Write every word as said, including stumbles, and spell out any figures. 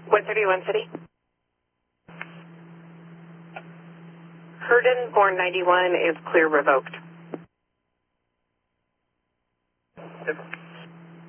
one thirty-one City. Herndon, born ninety-one, is clear revoked. Yep.